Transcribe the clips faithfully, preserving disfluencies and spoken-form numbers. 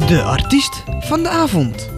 De artiest van de avond.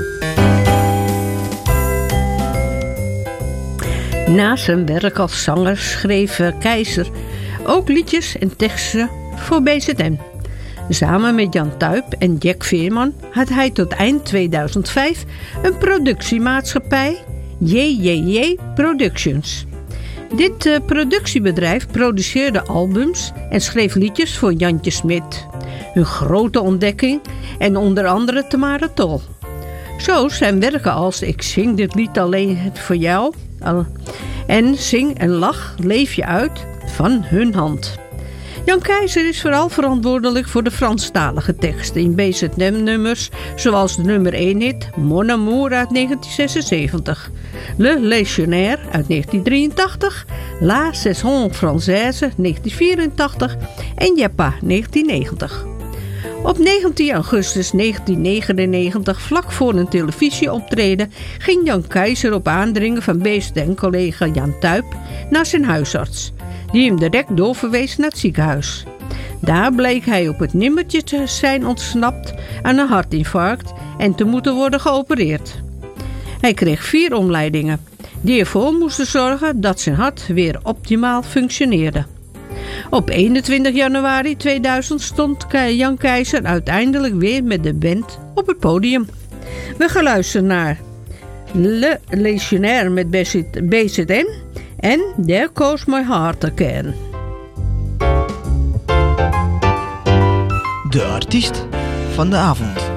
Na zijn werk als zanger schreef Keizer ook liedjes en teksten voor B Z N. Samen met Jan Tuyp en Jack Veerman had hij tot eind tweeduizend vijf een productiemaatschappij, J J J Productions. Dit uh, productiebedrijf produceerde albums en schreef liedjes voor Jantje Smit, hun grote ontdekking, en onder andere Tamara Tol. Zo zijn werken als Ik zing dit lied alleen voor jou en Zing en lach, leef je uit van hun hand. Jan Keizer is vooral verantwoordelijk voor de Franstalige teksten in B Z N-nummers, zoals de nummer één hit Mon Amour uit negentien zesenzeventig, Le Légionnaire uit negentien drieëntachtig, La Saison Française negentien vierentachtig en Jeppa negentien negentig. Op negentien augustus negentien negenennegentig, vlak voor een televisieoptreden, ging Jan Keizer op aandringen van B Z N-collega Jan Tuyp naar zijn huisarts, die hem direct doorverwees naar het ziekenhuis. Daar bleek hij op het nimmertje te zijn ontsnapt aan een hartinfarct en te moeten worden geopereerd. Hij kreeg vier omleidingen, die ervoor moesten zorgen dat zijn hart weer optimaal functioneerde. Op eenentwintig januari tweeduizend stond Jan Keizer uiteindelijk weer met de band op het podium. We gaan luisteren naar Le Légionnaire met B Z N en There Goes My Heart Again. De artiest van de avond.